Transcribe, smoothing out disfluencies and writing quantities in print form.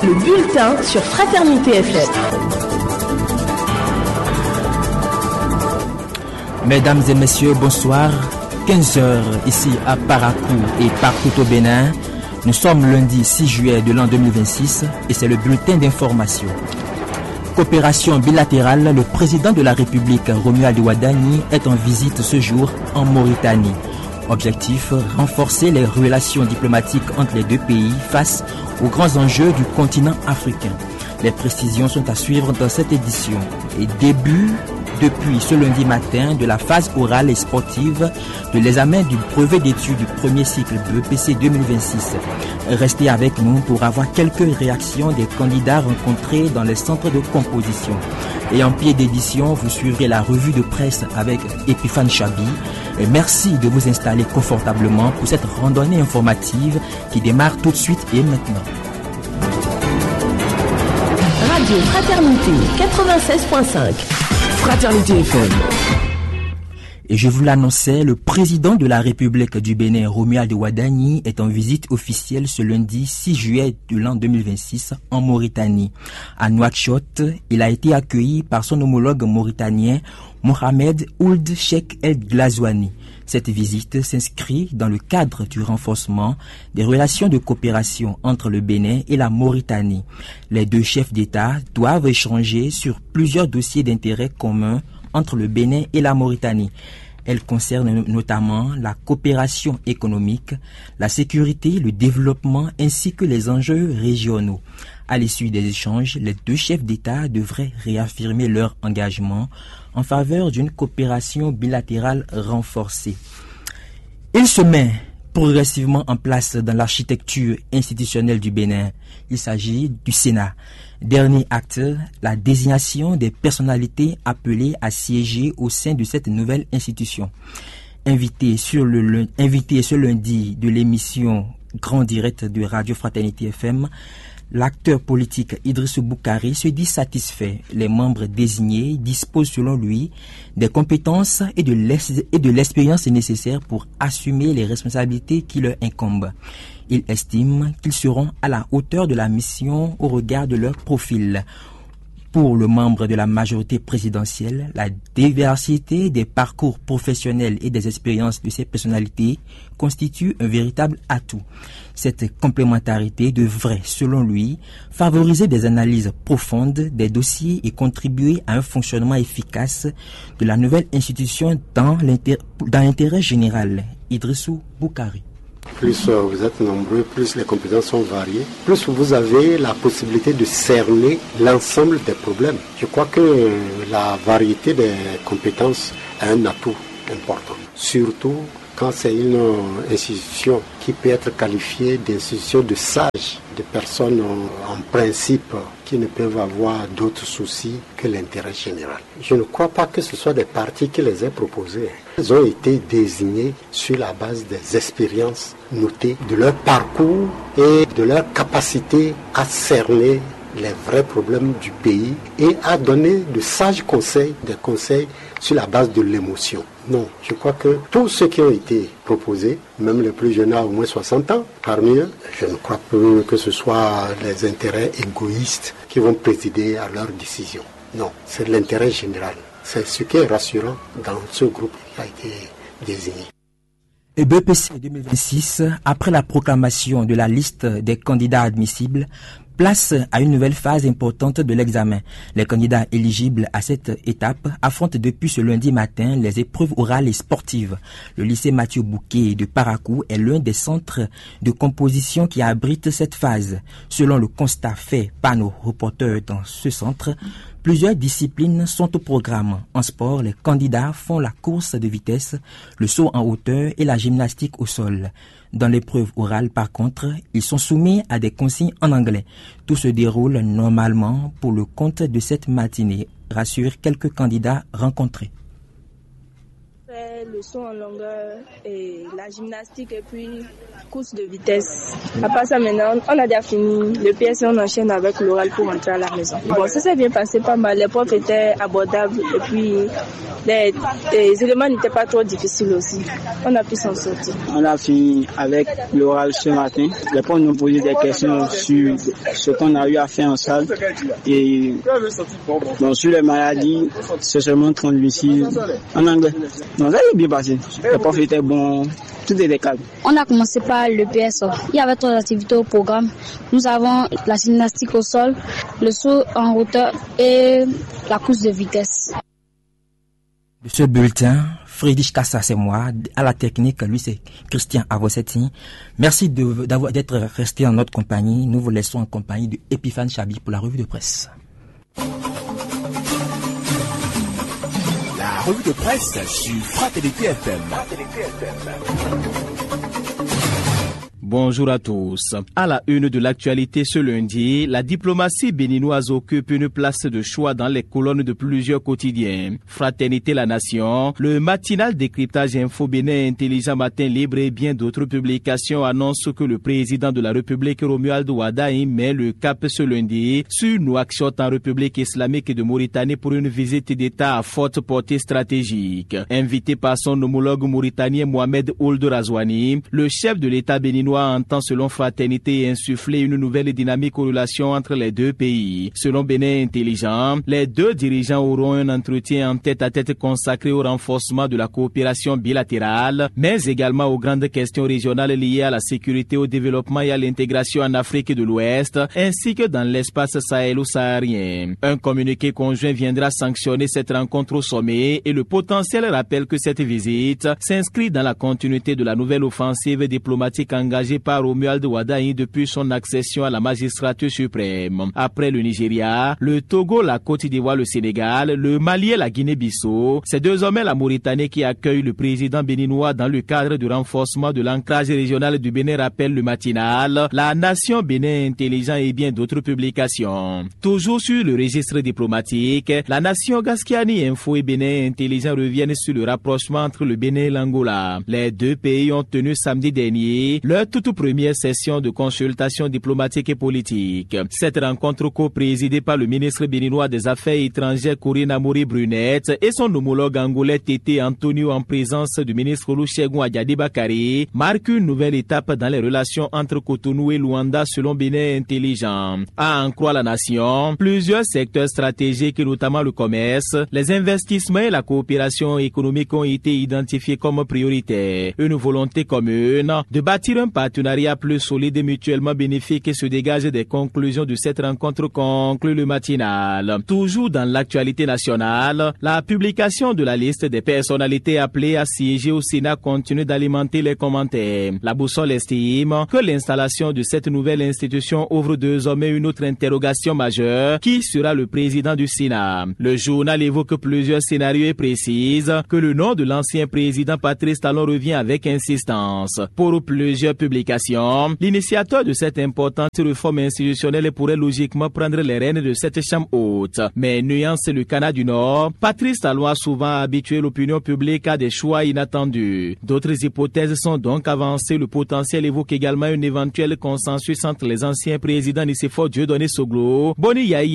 Le bulletin sur Fraternité FM. Mesdames et messieurs, bonsoir. 15h ici à Parakou et partout au Bénin. Nous sommes lundi 6 juillet de l'an 2026 et c'est le bulletin d'information. Coopération bilatérale, le président de la République, Romuald Wadani, est en visite ce jour en Mauritanie. Objectif, renforcer les relations diplomatiques entre les deux pays face aux grands enjeux du continent africain. Les précisions sont à suivre dans cette édition. Et début depuis ce lundi matin de la phase orale et sportive de l'examen du brevet d'études du premier cycle BEPC 2026. Restez avec nous pour avoir quelques réactions des candidats rencontrés dans les centres de composition. Et en pied d'édition, vous suivrez la revue de presse avec Epiphane Chabi. Et merci de vous installer confortablement pour cette randonnée informative qui démarre tout de suite et maintenant. Radio Fraternité 96.5. Fraternité FM. Et je vous l'annonçais, le président de la République du Bénin, Romuald Wadani, est en visite officielle ce lundi 6 juillet de l'an 2026 en Mauritanie. À Nouakchott, il a été accueilli par son homologue mauritanien, Mohamed Ould Cheikh El Glazouani. Cette visite s'inscrit dans le cadre du renforcement des relations de coopération entre le Bénin et la Mauritanie. Les deux chefs d'État doivent échanger sur plusieurs dossiers d'intérêt commun entre le Bénin et la Mauritanie. Elles concernent notamment la coopération économique, la sécurité, le développement ainsi que les enjeux régionaux. À l'issue des échanges, les deux chefs d'État devraient réaffirmer leur engagement en faveur d'une coopération bilatérale renforcée. Il se met progressivement en place dans l'architecture institutionnelle du Bénin. Il s'agit du Sénat. Dernier acte, la désignation des personnalités appelées à siéger au sein de cette nouvelle institution. Invité ce lundi de l'émission Grand Direct de Radio Fraternité FM, l'acteur politique Idrissou Boukari se dit satisfait. Les membres désignés disposent selon lui des compétences et de l'expérience nécessaires pour assumer les responsabilités qui leur incombent. Il estime qu'ils seront à la hauteur de la mission au regard de leur profil. Pour le membre de la majorité présidentielle, la diversité des parcours professionnels et des expériences de ces personnalités constitue un véritable atout. Cette complémentarité devrait, selon lui, favoriser des analyses profondes des dossiers et contribuer à un fonctionnement efficace de la nouvelle institution dans l'intérêt général. Idrissou Boukari. Plus vous êtes nombreux, plus les compétences sont variées, plus vous avez la possibilité de cerner l'ensemble des problèmes. Je crois que la variété des compétences est un atout important. Surtout quand c'est une institution qui peut être qualifiée d'institution de sages, de personnes en principe qui ne peuvent avoir d'autres soucis que l'intérêt général. Je ne crois pas que ce soit des partis qui les aient proposés. Ils ont été désignés sur la base des expériences notées, de leur parcours et de leur capacité à cerner les vrais problèmes du pays et à donner de sages conseils, des conseils sur la base de l'émotion. Non, je crois que tous ceux qui ont été proposés, même les plus jeunes à au moins 60 ans, parmi eux, je ne crois pas que ce soit les intérêts égoïstes qui vont présider à leurs décisions. Non, c'est l'intérêt général. C'est ce qui est rassurant dans ce groupe qui a été désigné. Et BEPC 2026, après la proclamation de la liste des candidats admissibles, place à une nouvelle phase importante de l'examen. Les candidats éligibles à cette étape affrontent depuis ce lundi matin les épreuves orales et sportives. Le lycée Mathieu Bouquet de Parakou est l'un des centres de composition qui abrite cette phase. Selon le constat fait par nos reporters dans ce centre, plusieurs disciplines sont au programme. En sport, les candidats font la course de vitesse, le saut en hauteur et la gymnastique au sol. Dans l'épreuve orale, par contre, ils sont soumis à des consignes en anglais. Tout se déroule normalement pour le compte de cette matinée, rassurent quelques candidats rencontrés. C'est fait le saut en longueur et la gymnastique et puis course de vitesse. À part ça, maintenant, on a déjà fini le PS et on enchaîne avec l'oral pour rentrer à la maison. Bon, ça s'est bien passé pas mal. Les profs étaient abordables et puis les éléments n'étaient pas trop difficiles aussi. On a pu s'en sortir. On a fini avec l'oral ce matin. Les profs nous posaient des questions sur ce qu'on a eu à faire en salle. Et donc, sur les maladies, c'est seulement 38 en anglais. Donc ça s'est bien passé. Les profs étaient bons. Tout était calme. On a commencé par le PSO. Il y avait 3 activités au programme. Nous avons la gymnastique au sol, le saut en hauteur et la course de vitesse. De ce bulletin, Friedrich Kassa, c'est moi. À la technique, lui, c'est Christian Avossetti. Merci d'être resté en notre compagnie. Nous vous laissons en compagnie de Epiphane Chabi pour la revue de presse. La revue de presse sur Fraternité FM. Bonjour à tous. À la une de l'actualité ce lundi, la diplomatie béninoise occupe une place de choix dans les colonnes de plusieurs quotidiens. Fraternité la Nation, le matinal décryptage Info Bénin Intelligent Matin Libre et bien d'autres publications annoncent que le président de la République Romualdo Wadagne met le cap ce lundi sur Nouakchott en République islamique de Mauritanie pour une visite d'État à forte portée stratégique. Invité par son homologue mauritanien Mohamed Ould Razouani, le chef de l'État béninois entend selon Fraternité insuffler une nouvelle dynamique aux relations entre les deux pays. Selon Bénin Intelligent, les deux dirigeants auront un entretien en tête-à-tête consacré au renforcement de la coopération bilatérale, mais également aux grandes questions régionales liées à la sécurité, au développement et à l'intégration en Afrique de l'Ouest, ainsi que dans l'espace sahélo-saharien. Un communiqué conjoint viendra sanctionner cette rencontre au sommet et le potentiel rappelle que cette visite s'inscrit dans la continuité de la nouvelle offensive diplomatique engagée par Romualdo Wadagne depuis son accession à la magistrature suprême. Après le Nigeria, le Togo, la Côte d'Ivoire, le Sénégal, le Mali et la Guinée-Bissau, c'est désormais la Mauritanie qui accueille le président béninois dans le cadre du renforcement de l'ancrage régional du Bénin, rappelle le matinal, la Nation Bénin Intelligent et bien d'autres publications. Toujours sur le registre diplomatique, la Nation Gaskiani Info et Bénin Intelligent reviennent sur le rapprochement entre le Bénin et l'Angola. Les deux pays ont tenu samedi dernier leur toute première session de consultation diplomatique et politique. Cette rencontre co-présidée par le ministre béninois des Affaires étrangères Corinne Amoury-Brunette et son homologue angolais Tété Antonio en présence du ministre Olusegun Adiadi Bakari marque une nouvelle étape dans les relations entre Cotonou et Luanda selon Bénin Intelligent. À en croire la Nation, plusieurs secteurs stratégiques, notamment le commerce, les investissements et la coopération économique ont été identifiés comme prioritaires. Une volonté commune de bâtir un partenariat plus solide et mutuellement bénéfique se dégage des conclusions de cette rencontre, conclut le matinal. Toujours dans l'actualité nationale, la publication de la liste des personnalités appelées à siéger au Sénat continue d'alimenter les commentaires. La boussole estime que l'installation de cette nouvelle institution ouvre désormais une autre interrogation majeure, qui sera le président du Sénat. Le journal évoque plusieurs scénarios et précise que le nom de l'ancien président Patrice Talon revient avec insistance. Pour plusieurs publications, l'initiateur de cette importante réforme institutionnelle pourrait logiquement prendre les rênes de cette chambre haute. Mais nuance le Canada du Nord, Patrice Talon a souvent habitué l'opinion publique à des choix inattendus. D'autres hypothèses sont donc avancées. Le potentiel évoque également un éventuel consensus entre les anciens présidents Nicéphore Dieudonné Soglo, Boni Yahi